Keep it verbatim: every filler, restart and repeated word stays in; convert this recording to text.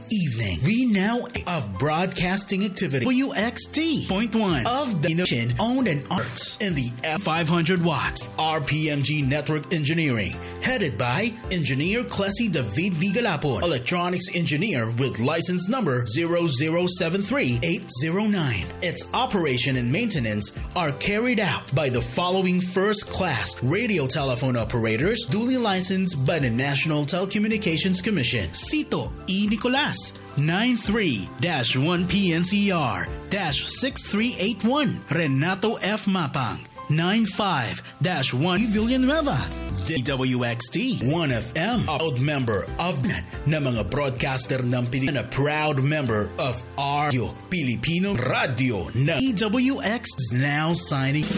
evening. We now of broadcasting activity W X T point one of the nation owned and arts in the F five hundred watts R P M G Network Engineering, headed by Engineer Clessy David V. Galapon, electronics engineer with license number zero zero seven three eight zero nine. Its operation and maintenance are carried out by the following first-class radio telephone operators duly licensed by the National Telecommunications Commission. Cito E. Nicolas, nine three dash one P N C R dash six three eight one. Renato F. Mapang, nine five dash one Villanueva. D W X T one F M, a proud member of N na mga broadcaster ng Pilipinas, and a proud member of R U Filipino Radio na D W X is now signing